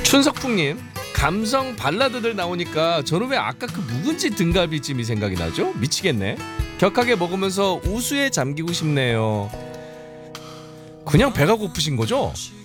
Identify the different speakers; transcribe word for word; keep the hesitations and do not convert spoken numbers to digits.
Speaker 1: 춘석풍님, 감성 발라드들 나오니까 저는 왜 아까 그 묵은지 등갈비찜이 생각이 나죠? 미치겠네. 격하게 먹으면서 우수에 잠기고 싶네요. 그냥 배가 고프신 거죠?